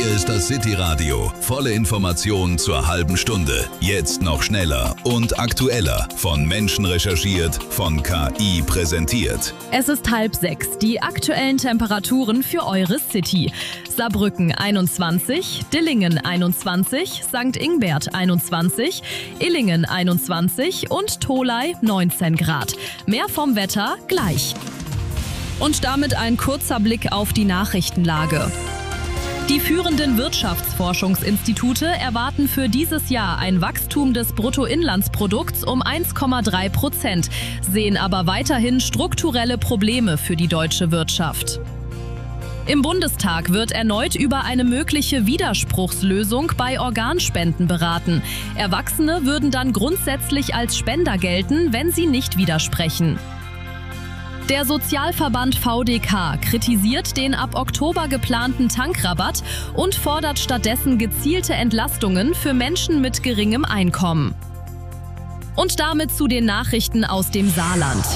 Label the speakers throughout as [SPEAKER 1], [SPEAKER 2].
[SPEAKER 1] Hier ist das City-Radio. Volle Informationen zur halben Stunde. Jetzt noch schneller und aktueller. Von Menschen recherchiert, von KI präsentiert.
[SPEAKER 2] Es ist 5:30. Die aktuellen Temperaturen für eure City. Saarbrücken 21, Dillingen 21, St. Ingbert 21, Illingen 21 und Tholey 19 Grad. Mehr vom Wetter gleich. Und damit ein kurzer Blick auf die Nachrichtenlage. Die führenden Wirtschaftsforschungsinstitute erwarten für dieses Jahr ein Wachstum des Bruttoinlandsprodukts um 1,3%, sehen aber weiterhin strukturelle Probleme für die deutsche Wirtschaft. Im Bundestag wird erneut über eine mögliche Widerspruchslösung bei Organspenden beraten. Erwachsene würden dann grundsätzlich als Spender gelten, wenn sie nicht widersprechen. Der Sozialverband VDK kritisiert den ab Oktober geplanten Tankrabatt und fordert stattdessen gezielte Entlastungen für Menschen mit geringem Einkommen. Und damit zu den Nachrichten aus dem Saarland.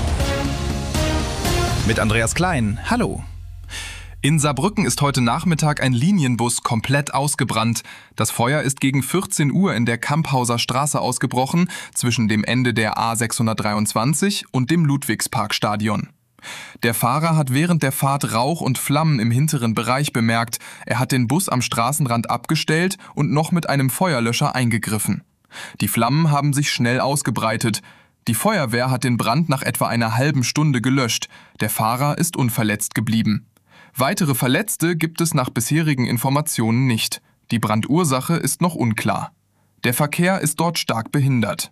[SPEAKER 3] Mit Andreas Klein. Hallo. In Saarbrücken ist heute Nachmittag ein Linienbus komplett ausgebrannt. Das Feuer ist gegen 14 Uhr in der Kamphauser Straße ausgebrochen, zwischen dem Ende der A623 und dem Ludwigsparkstadion. Der Fahrer hat während der Fahrt Rauch und Flammen im hinteren Bereich bemerkt. Er hat den Bus am Straßenrand abgestellt und noch mit einem Feuerlöscher eingegriffen. Die Flammen haben sich schnell ausgebreitet. Die Feuerwehr hat den Brand nach etwa einer halben Stunde gelöscht. Der Fahrer ist unverletzt geblieben. Weitere Verletzte gibt es nach bisherigen Informationen nicht. Die Brandursache ist noch unklar. Der Verkehr ist dort stark behindert.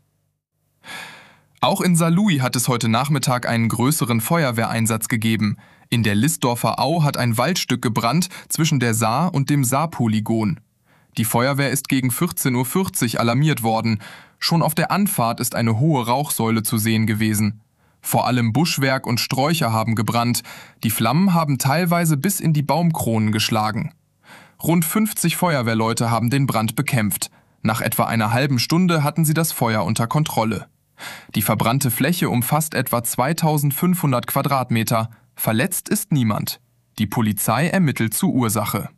[SPEAKER 3] Auch in Saarlouis hat es heute Nachmittag einen größeren Feuerwehreinsatz gegeben. In der Listdorfer Au hat ein Waldstück gebrannt zwischen der Saar und dem Saarpolygon. Die Feuerwehr ist gegen 14:40 Uhr alarmiert worden. Schon auf der Anfahrt ist eine hohe Rauchsäule zu sehen gewesen. Vor allem Buschwerk und Sträucher haben gebrannt. Die Flammen haben teilweise bis in die Baumkronen geschlagen. Rund 50 Feuerwehrleute haben den Brand bekämpft. Nach etwa einer halben Stunde hatten sie das Feuer unter Kontrolle. Die verbrannte Fläche umfasst etwa 2500 Quadratmeter. Verletzt ist niemand. Die Polizei ermittelt zur Ursache.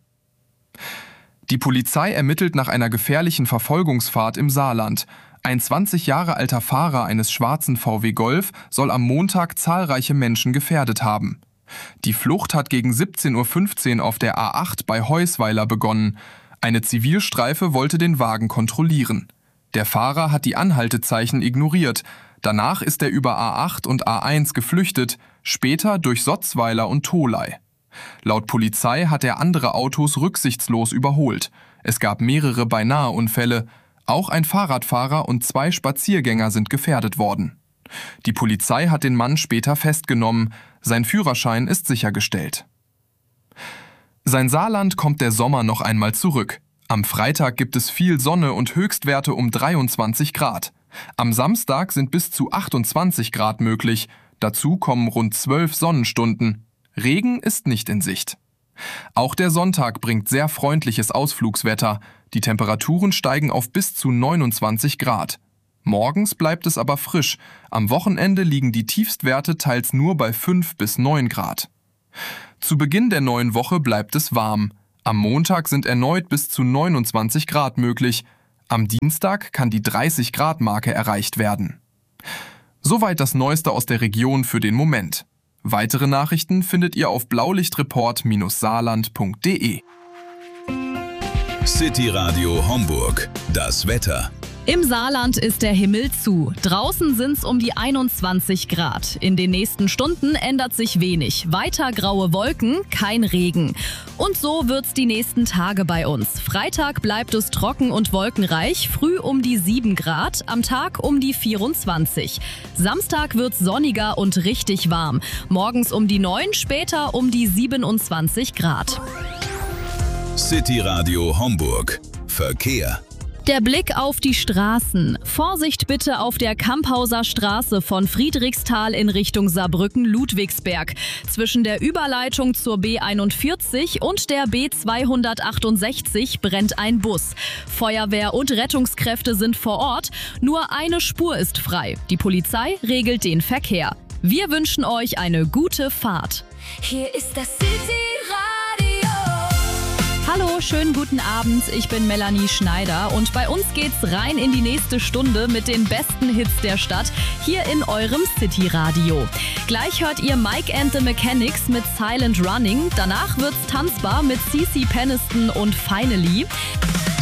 [SPEAKER 3] Die Polizei ermittelt nach einer gefährlichen Verfolgungsfahrt im Saarland. Ein 20 Jahre alter Fahrer eines schwarzen VW Golf soll am Montag zahlreiche Menschen gefährdet haben. Die Flucht hat gegen 17:15 Uhr auf der A8 bei Heusweiler begonnen. Eine Zivilstreife wollte den Wagen kontrollieren. Der Fahrer hat die Anhaltezeichen ignoriert. Danach ist er über A8 und A1 geflüchtet, später durch Sotzweiler und Tholey. Laut Polizei hat er andere Autos rücksichtslos überholt. Es gab mehrere Beinaheunfälle. Auch ein Fahrradfahrer und 2 Spaziergänger sind gefährdet worden. Die Polizei hat den Mann später festgenommen. Sein Führerschein ist sichergestellt. Sein Saarland kommt der Sommer noch einmal zurück. Am Freitag gibt es viel Sonne und Höchstwerte um 23 Grad. Am Samstag sind bis zu 28 Grad möglich. Dazu kommen rund 12 Sonnenstunden. Regen ist nicht in Sicht. Auch der Sonntag bringt sehr freundliches Ausflugswetter. Die Temperaturen steigen auf bis zu 29 Grad. Morgens bleibt es aber frisch. Am Wochenende liegen die Tiefstwerte teils nur bei 5 bis 9 Grad. Zu Beginn der neuen Woche bleibt es warm. Am Montag sind erneut bis zu 29 Grad möglich. Am Dienstag kann die 30-Grad-Marke erreicht werden. Soweit das Neueste aus der Region für den Moment. Weitere Nachrichten findet ihr auf blaulichtreport-saarland.de.
[SPEAKER 1] City Radio Homburg. Das Wetter.
[SPEAKER 2] Im Saarland ist der Himmel zu. Draußen sind's um die 21 Grad. In den nächsten Stunden ändert sich wenig. Weiter graue Wolken, kein Regen. Und so wird's die nächsten Tage bei uns. Freitag bleibt es trocken und wolkenreich, früh um die 7 Grad, am Tag um die 24. Samstag wird's sonniger und richtig warm. Morgens um die 9, später um die 27 Grad.
[SPEAKER 1] City Radio Homburg. Verkehr.
[SPEAKER 2] Der Blick auf die Straßen. Vorsicht bitte auf der Kamphauser Straße von Friedrichsthal in Richtung Saarbrücken-Ludwigsberg. Zwischen der Überleitung zur B41 und der B268 brennt ein Bus. Feuerwehr und Rettungskräfte sind vor Ort. Nur eine Spur ist frei. Die Polizei regelt den Verkehr. Wir wünschen euch eine gute Fahrt.
[SPEAKER 4] Hier ist das City Radio.
[SPEAKER 2] Hallo, schönen guten Abend. Ich bin Melanie Schneider und bei uns geht's rein in die nächste Stunde mit den besten Hits der Stadt hier in eurem City Radio. Gleich hört ihr Mike and the Mechanics mit Silent Running. Danach wird's tanzbar mit CeCe Peniston und Finally.